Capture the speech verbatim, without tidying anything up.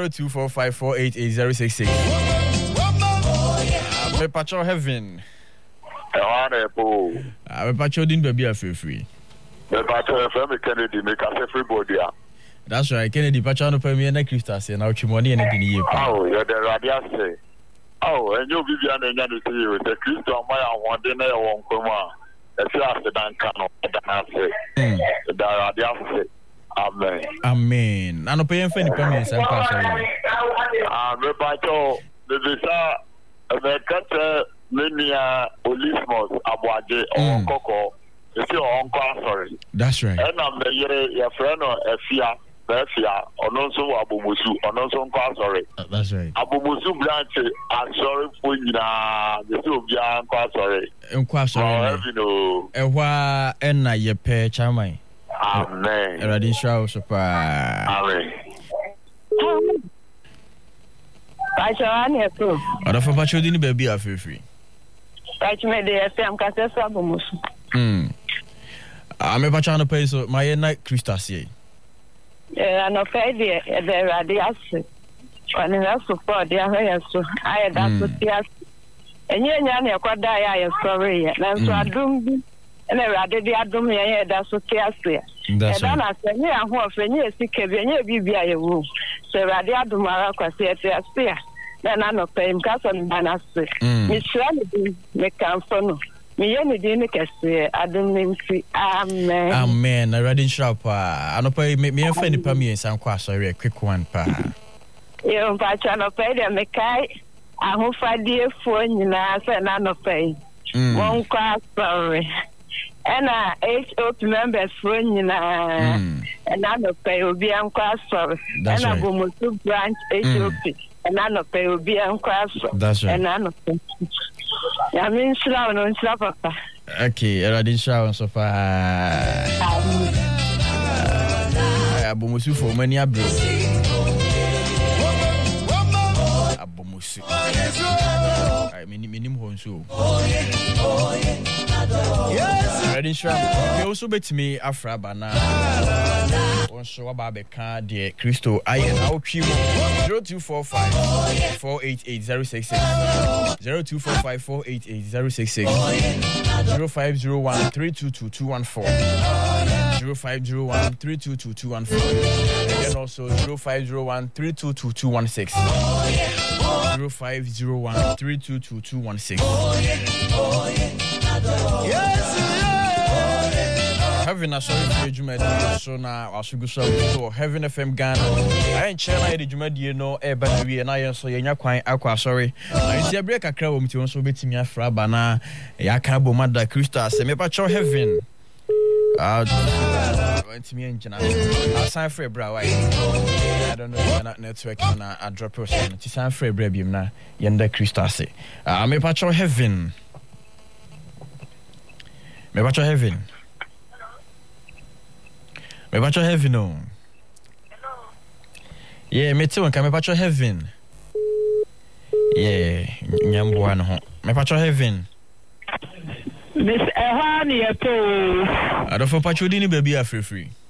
zero two four five four eight eight zero six six. Me pacho heaven. Ewane po. Ah, me pacho din baby free free. Me pacho FM Kennedy make us free body. That's right. Kennedy pacho no pay me na Christa say na ochimoni e na din ye pa. Oh, you the radio say. Oh, and you Vivian and you say you the Christo my one day na won koma. E fi asedan kanu da say. The radio say. Amen. Amen. Ano pay en fa ni pa me san kwa sorry. Ah, me pacho the visa me kata Mania Olismos Abuaje or Coco. If you're on sorry. That's right. And I'm the year your friend or Efia, Befia, or no so Abumusu, or no so sorry. That's right. Abumusu branch, I'm sorry for you now. The two of you are sorry. Enquire sorry. Ewa enna ye pe chamai. Amen. Eradi shao super. Amen. Pachoane to. Ada fa pacho di ni baby afi free. Pachme de F M ka se so abomusu. Hmm. A me pacho no pay so my na Christa say. Eh ano fe de e de radi ase. Oni na support dia ho so. Aye da so tia. Enye nya na kwada ya ya sorry ya. Na so adum bi. Ene radi di adum ya ya da so tia se. That's right. Na se nya ho fe nya sike bi nya bibia ye wo. Se radi adum ara kwase tia se. Na no pay him ka so na se. Mi sra ni me kan fo no. Me ye ni di ni kese adum ni mfi. Amen. Amen. Na ready sharp pa. Ano pay me me enfa ni pa me ensan kwa sorry a quick one pa. Yo pa cha no pay de me kai ahofadie fo nyina se na no pay. Won kwa sorry. Ena H O P members fo nyina. Na no pay obi an kwa sorry. Ena Bomosu branch H O P. Na no pay obi an kwa sorry. That's right. Na no pay. Ya min sra no sra papa. Okay, ready sharp so far. Abomusu for many abro. Abomusu. I mean minimum honso. Ready sharp. You also bet me afra bana. On show about the car de Christo I and our chimo zero two four five four eight eight zero six six zero two four five four eight eight zero six six zero five zero one three two two two one four zero five zero one three two two two one four and then also zero five zero one three two two two one six zero five zero one three two two two one six. Having a sorry for Jumedi, so now I should go so Heaven F M Ghana. I ain't channel the Jumedi, no, eh, but we and I so you're quite aqua sorry. I see a break a crowd with you so bit me a frabana, Yakabo Mada Christa, Semipacho Heaven. Ah, went to me engine. I'll sign for a brow. I don't know if not network and I drop person to sign for a brebium na Yenda Christa say. Ah, me pacho Heaven. Me pacho Heaven. Me pacho Heaven no. Yeah, me too. Can me pacho Heaven? Yeah, nyambo ano. Me pacho Heaven. Miss Ehani eto. I don't for pacho dini baby a free free.